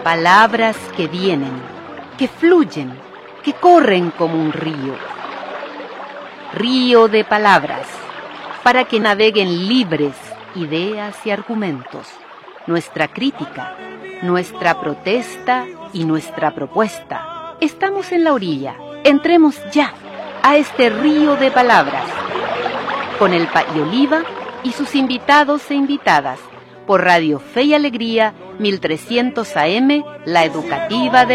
Palabras que vienen, que fluyen, que corren como un río. Río de palabras, para que naveguen libres ideas y argumentos, nuestra crítica, nuestra protesta y nuestra propuesta. Estamos en la orilla, entremos ya a este río de palabras, con el Pa y Oliva y sus invitados e invitadas, por Radio Fe y Alegría, 1300 AM, la educativa de